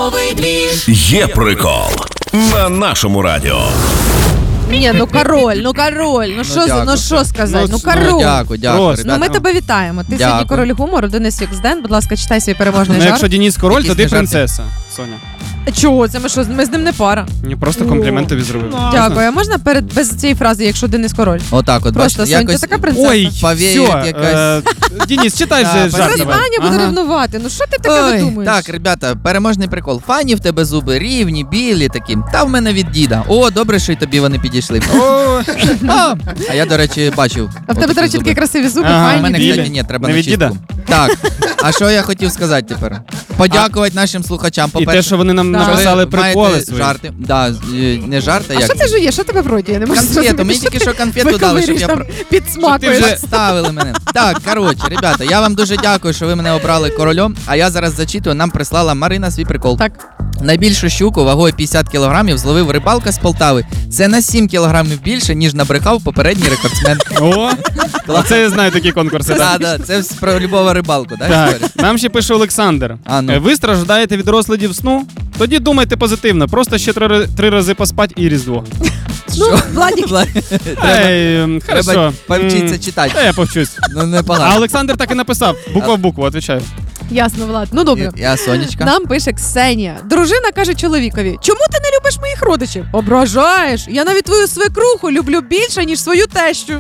Ранковий двіж. Є прикол на нашому радіо. Ні, ну король, ну що сказати, ну король. Дякую, Ну ми тебе вітаємо. Ти сьогодні король гумору, Денис Юксден, будь ласка, читай свій переможний жарт. Якщо Денис король, то ти принцеса, Соня. Чого? Це ми з ним не пара. Мені просто комплімент тобі зробив. Дякую. А можна без цієї фрази, якщо Денис король? Отак от, просто, бачите, Сонь, ти така принцеса. Ой, повіють якась... Денис, читай вже жарт. Зараз давай. Аня буде ревнувати. Ну що ти таке видумуєш? Так, ребята, переможний прикол. Фані в тебе зуби рівні, білі такі. Та в мене від діда. О, добре, що й тобі вони підійшли. А я, до речі, бачив. А в тебе, до речі, такі красиві зуби, У файні, мене, білі. кстати, ні, треба Не на від діда? чистку. Так, а що я хотів сказати тепер? Подякувати нашим слухачам. І те, що вони нам написали приколи свої. Жарти. Да, не жарти, А як? що ти жуєш? Що тебе в роті? Я не можу Конфету, мені тільки що конфету дали, щоб я... підсмакуєш. Ти вже ставили мене. Так, коротше, ребята, я вам дуже дякую, що ви мене обрали королем, а я зараз зачитую, нам прислала Марина свій прикол. Так. Найбільшу щуку вагою 50 кілограмів зловив рибалка з Полтави. Це на 7 кілограмів більше, ніж набрехав попередній рекордсмен. О, це я знаю такі конкурси. Так, це про любого рибалку, так? Так, нам ще пише Олександр. Ви страждаєте від розладів сну? Тоді думайте позитивно, просто ще 3 рази поспать і Різдво. Ну, Владик. Треба повчитися читати. Я повчусь. Ну, непогано. А Олександр так і написав, буква в букву, відповідаю. Ясно, Влад. Ну, добре. Я Сонечка. Нам пише Ксенія. Дружина каже чоловікові: чому ти не любиш моїх родичів? Ображаєш. Я навіть твою свекруху люблю більше, ніж свою тещу.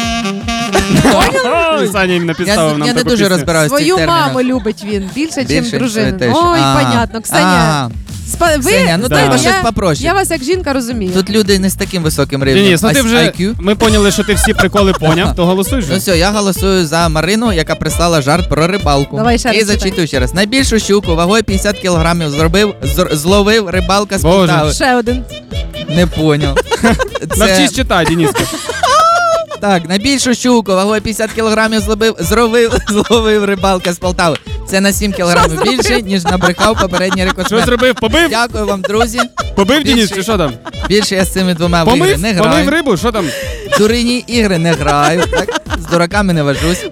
Саня їм написав нам Я не таку дуже пісню. розбираюся в цих Свою термінах. маму любить він більше, ніж Більше, дружину. свою тещу. Ой, понятно. Ксенія. Ксенія, ну треба щось попроще. Я вас як жінка розумію. Тут люди не з таким високим рівнем. Денис, ну ти вже, IQ. ми поняли, що ти всі приколи поняв, то голосуй Ну же. все, я голосую за Марину, яка прислала жарт про рибалку. Давай ще раз І читай. зачитую ще раз. Найбільшу щуку вагою 50 кілограмів зловив рибалка з Боже. Полтави. Ще один. Не поняв. Навчись читати, Дениска. Так, найбільшу щуку вагою 50 кілограмів зловив рибалка з Полтави. Це на 7 кілограмів більше, ніж набрехав попередній Що рекордсмен. зробив? Побив? Дякую вам, друзі. Побив, Денис, чи що там? Більше я з цими двома в ігри Помив? не Помив граю. рибу? Що там? Дурні ігри не граю. Так? З дураками не вожусь.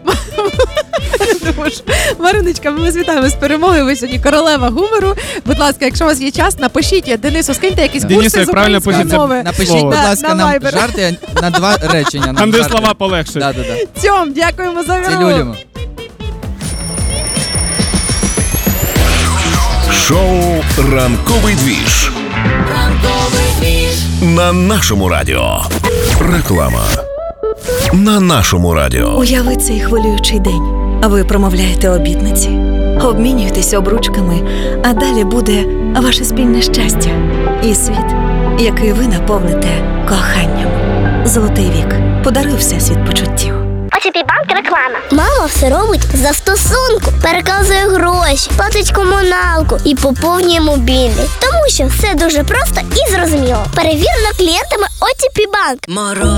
Мариночка, ми вас вітаємо з перемогою. Ви сьогодні королева гумору. Будь ласка, якщо у вас є час, напишіть Денису, скиньте якісь Денису, курси з як правильно української пишеться? мови. Напишіть, Слово. будь ласка, На нам Viber. жарти на 2 речення. Там, де слова полегшують. Да. Тьом, дякуємо за гру. Цілюлємо. Шоу «Ранковий двіж» Ранковий двіж. на нашому радіо. Реклама на нашому радіо. Уяви цей хвилюючий день. Ви промовляєте обітниці, обмінюєтеся обручками, а далі буде ваше спільне щастя і світ, який ви наповните коханням. Золотий вік подарує всесвіт почуттів. OTP Bank реклама. Мама все робить за стосунку. Переказує гроші, платить комуналку і поповнює мобільний. Тому що все дуже просто і зрозуміло. Перевірено клієнтами OTP Bank.